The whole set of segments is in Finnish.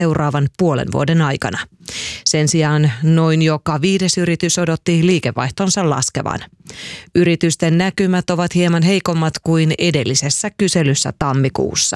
seuraavan puolen vuoden aikana. Sen sijaan noin joka 5. yritys odotti liikevaihtonsa laskevan. Yritysten näkymät ovat hieman heikommat kuin edellisessä kyselyssä tammikuussa.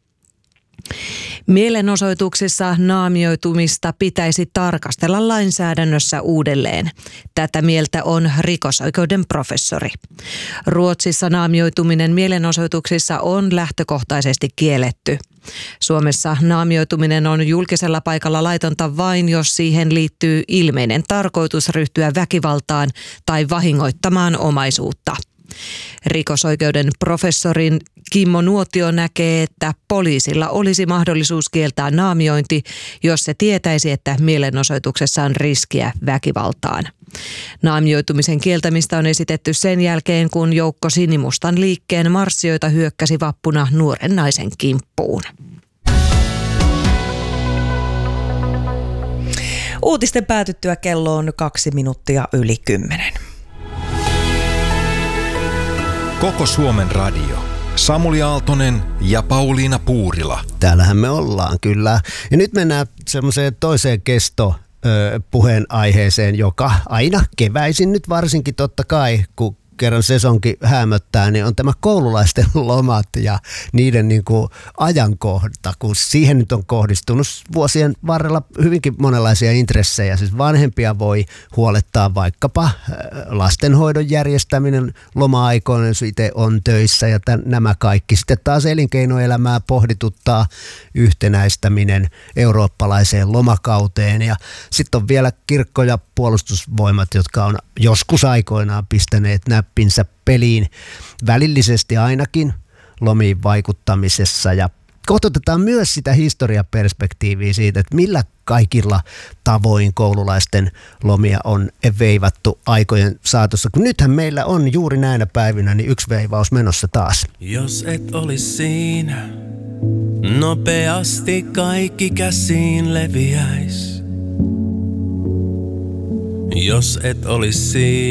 Mielenosoituksissa naamioitumista pitäisi tarkastella lainsäädännössä uudelleen. Tätä mieltä on rikosoikeuden professori. Ruotsissa naamioituminen mielenosoituksissa on lähtökohtaisesti kielletty. Suomessa naamioituminen on julkisella paikalla laitonta vain, jos siihen liittyy ilmeinen tarkoitus ryhtyä väkivaltaan tai vahingoittamaan omaisuutta. Rikosoikeuden professorin Kimmo Nuotio näkee, että poliisilla olisi mahdollisuus kieltää naamiointi, jos se tietäisi, että mielenosoituksessa on riskiä väkivaltaan. Naamioitumisen kieltämistä on esitetty sen jälkeen, kun joukko Sinimustan liikkeen marssijoita hyökkäsi vappuna nuoren naisen kimppuun. Uutisten päätyttyä kello on 10:02. Koko Suomen radio. Samuli Aaltonen ja Pauliina Puurila. Täällähän me ollaan kyllä. Ja nyt mennään semmoiseen toiseen puheenaiheeseen, joka aina keväisin nyt varsinkin totta kai, kun kerran sesonki häämöttää, niin on tämä koululaisten lomat ja niiden niin kuin ajankohta, kun siihen nyt on kohdistunut vuosien varrella hyvinkin monenlaisia intressejä. Siis vanhempia voi huolettaa vaikkapa lastenhoidon järjestäminen loma-aikoina, jos itse on töissä ja nämä kaikki. Sitten taas elinkeinoelämää pohdituttaa yhtenäistäminen eurooppalaiseen lomakauteen ja sitten on vielä kirkko ja puolustusvoimat, jotka on joskus aikoinaan pistäneet näppinsä peliin välillisesti ainakin lomiin vaikuttamisessa ja kohta otetaan myös sitä historiaperspektiiviä siitä, että millä kaikilla tavoin koululaisten lomia on veivattu aikojen saatossa, kun nythän meillä on juuri näinä päivinä niin yksi veivaus menossa taas. Jos et olisi siinä, nopeasti kaikki käsiin leviäis. Jos et olisi siinä.